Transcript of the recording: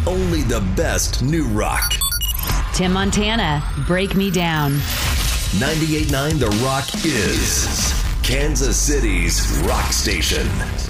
only the best new rock. Tim Montana, Break Me Down. 98.9 The Rock is Kansas City's rock station.